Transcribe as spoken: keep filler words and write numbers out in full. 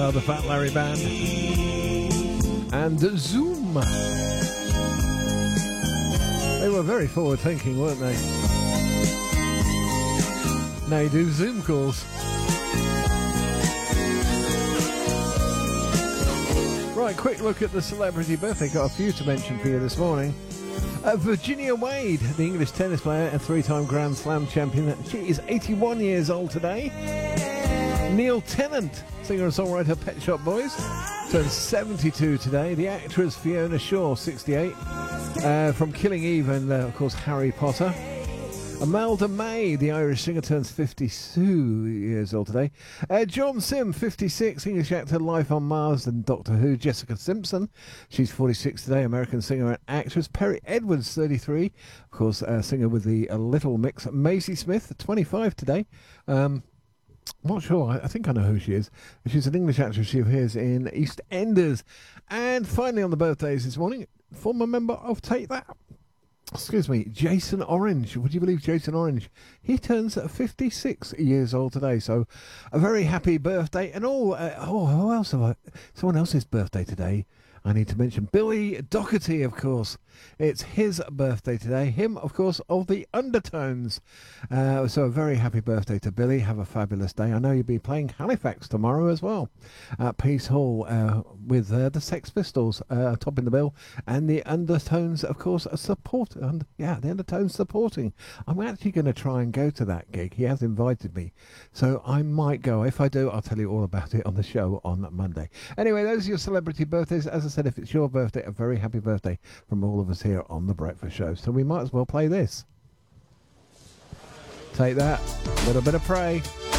Uh, the Fat Larry Band and Zoom. They were very forward thinking, weren't they? Now you do Zoom calls. Right, quick look at the celebrity birthday. Got a few to mention for you this morning. Uh, Virginia Wade, the English tennis player and three-time Grand Slam champion. She is eighty-one years old today. Neil Tennant, singer and songwriter Pet Shop Boys, turns seventy-two today. The actress Fiona Shaw, sixty-eight, uh, from Killing Eve and, uh, of course, Harry Potter. Imelda May, the Irish singer, turns fifty-two years old today. Uh, John Sim, fifty-six, English actor, Life on Mars and Doctor Who. Jessica Simpson, she's forty-six today, American singer and actress. Perry Edwards, thirty-three, of course, uh, singer with the uh, Little Mix. Maisie Smith, twenty-five today. Um, I'm not sure, I, I think I know who she is. She's an English actress, she appears in EastEnders. And finally on the birthdays this morning, former member of Take That. Excuse me, Jason Orange. Would you believe Jason Orange? He turns fifty-six years old today, so a very happy birthday. And all, uh, oh, who else have I? Someone else's birthday today. I need to mention Billy Doherty, of course. It's his birthday today. Him, of course, of the Undertones. Uh, so a very happy birthday to Billy. Have a fabulous day. I know you'll be playing Halifax tomorrow as well at Peace Hall uh, with uh, the Sex Pistols uh, topping the bill. And the Undertones, of course, are support. And yeah, the Undertones supporting. I'm actually going to try and go to that gig. He has invited me. So I might go. If I do, I'll tell you all about it on the show on Monday. Anyway, those are your celebrity birthdays. As I said, if it's your birthday, a very happy birthday from all of us here on The Breakfast Show. So we might as well play this. Take that, a little bit of Pray.